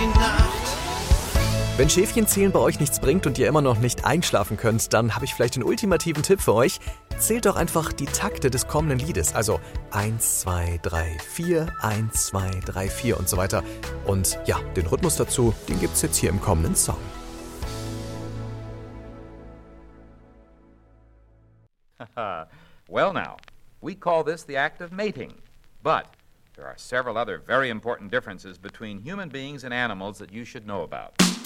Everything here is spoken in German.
die Nacht. Wenn Schäfchenzählen bei euch nichts bringt und ihr immer noch nicht einschlafen könnt, dann habe ich vielleicht den ultimativen Tipp für euch. Zählt doch einfach die Takte des kommenden Liedes. Also 1, 2, 3, 4, 1, 2, 3, 4 und so weiter. Und ja, den Rhythmus dazu, den gibt's jetzt hier im kommenden Song. Well now, we call this the act of mating. But there are several other very important differences between human beings and animals that you should know about.